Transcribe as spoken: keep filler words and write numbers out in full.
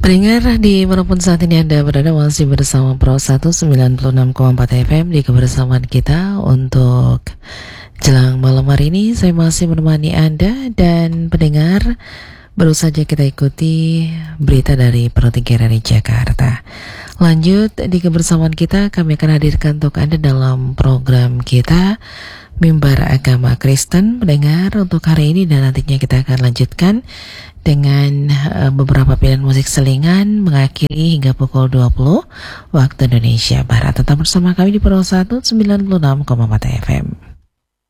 Pendengar di manapun saat ini Anda berada, masih bersama Pro seratus sembilan puluh enam koma empat F M di kebersamaan kita untuk jelang malam hari ini. Saya masih menemani Anda dan pendengar, baru saja kita ikuti berita dari Pro tiga R R I Jakarta. Lanjut di kebersamaan kita, kami akan hadirkan untuk Anda dalam program kita Mimbar Agama Kristen, pendengar, untuk hari ini, dan nantinya kita akan lanjutkan dengan uh, beberapa pilihan musik selingan mengakhiri hingga pukul dua puluh waktu Indonesia Barat. Tetap bersama kami di Pro seratus sembilan puluh enam koma empat F M.